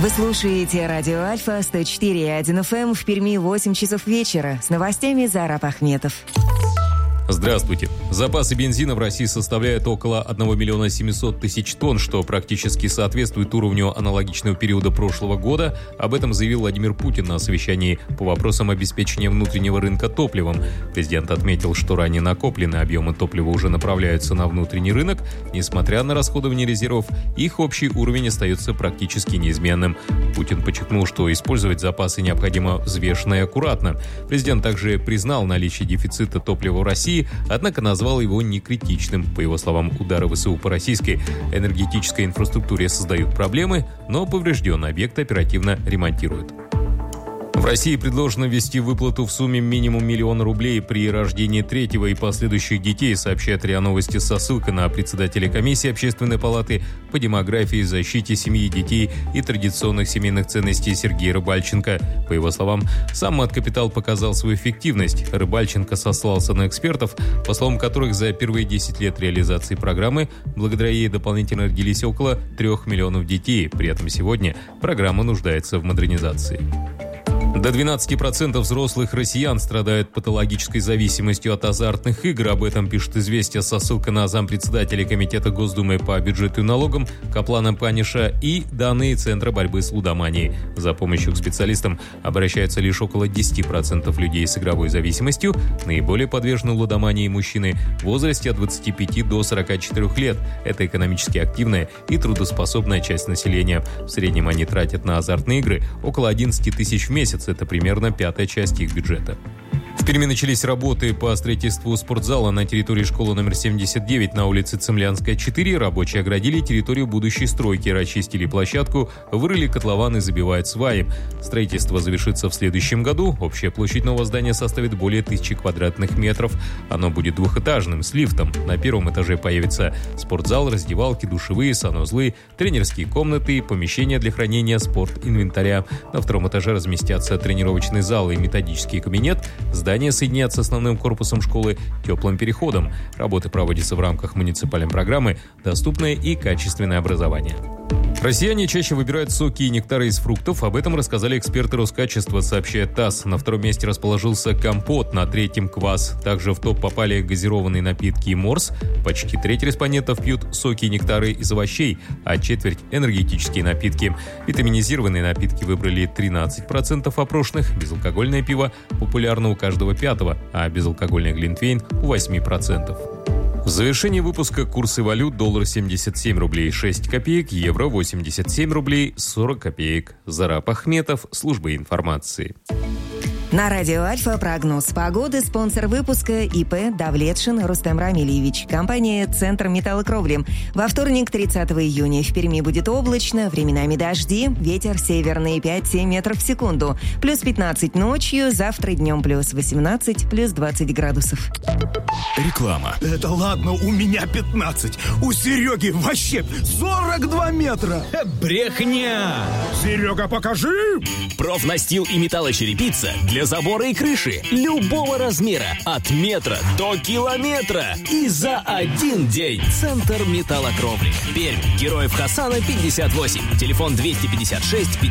Вы слушаете радио Альфа 104.1 FM в Перми 8 часов вечера. С новостями Зарап Ахметов. Здравствуйте. Запасы бензина в России составляют около 1 миллиона 700 тысяч тонн, что практически соответствует уровню аналогичного периода прошлого года. Об этом заявил Владимир Путин на совещании по вопросам обеспечения внутреннего рынка топливом. Президент отметил, что ранее накопленные объемы топлива уже направляются на внутренний рынок. Несмотря на расходование резервов, их общий уровень остается практически неизменным. Путин подчеркнул, что использовать запасы необходимо взвешенно и аккуратно. Президент также признал наличие дефицита топлива в России, однако назвал его некритичным. По его словам, удары ВСУ по российской энергетической инфраструктуре создают проблемы, но поврежденные объекты оперативно ремонтируют. В России предложено ввести выплату в сумме минимум 1 миллион рублей при рождении третьего и последующих детей, сообщает РИА Новости со ссылкой на председателя комиссии Общественной палаты по демографии, защите семьи, детей и традиционных семейных ценностей Сергея Рыбальченко. По его словам, сам мат-капитал показал свою эффективность. Рыбальченко сослался на экспертов, по словам которых за первые 10 лет реализации программы благодаря ей дополнительно родились около 3 миллионов детей. При этом сегодня программа нуждается в модернизации. До 12% взрослых россиян страдают патологической зависимостью от азартных игр. Об этом пишет «Известия» со ссылкой на зампредседателя Комитета Госдумы по бюджету и налогам Каплана Паниша и данные Центра борьбы с лудоманией. За помощью к специалистам обращаются лишь около 10% людей с игровой зависимостью. Наиболее подвержены лудомании мужчины в возрасте от 25 до 44 лет. Это экономически активная и трудоспособная часть населения. В среднем они тратят на азартные игры около 11 тысяч в месяц. Это примерно 1/5 часть их бюджета. В Перми начались работы по строительству спортзала на территории школы номер 79 на улице Цемлянская, 4. Рабочие оградили территорию будущей стройки, расчистили площадку, вырыли котлован и забивают сваи. Строительство завершится в следующем году. Общая площадь нового здания составит более 1000 квадратных метров. Оно будет двухэтажным, с лифтом. На первом этаже появится спортзал, раздевалки, душевые, санузлы, тренерские комнаты, помещения для хранения спорт-инвентаря. На втором этаже разместятся тренировочный зал и методический кабинет. Здание соединятся с основным корпусом школы теплым переходом. Работы проводятся в рамках муниципальной программы «Доступное и качественное образование». Россияне чаще выбирают соки и нектары из фруктов. Об этом рассказали эксперты Роскачества, сообщает ТАСС. На втором месте расположился компот, на третьем квас. Также в топ попали газированные напитки и морс. Почти треть респондентов пьют соки и нектары из овощей, а четверть – энергетические напитки. Витаминизированные напитки выбрали 13% опрошенных. Безалкогольное пиво популярно у каждого 5-го, а безалкогольный глинтвейн у 8%. В завершении выпуска курсы валют: доллар 77 рублей 6 копеек, евро 87 рублей 40 копеек. Зарап Ахметов, служба информации. На радио Альфа прогноз погоды. Спонсор выпуска ИП Давлетшин Рустем Рамильевич. Компания «Центр металлокровли». Во вторник, 30 июня, в Перми будет облачно, временами дожди, ветер северный 5-7 метров в секунду. Плюс 15 ночью, завтра днем плюс 18, плюс 20 градусов. Реклама. Это ладно, у меня 15. У Сереги вообще 42 метра. Брехня! Серега, покажи! Профнастил и металлочерепица для забора и крыши любого размера, от метра до километра. И за один день. Центр металлокровли. Пермь. Героев Хасана 58. Телефон 256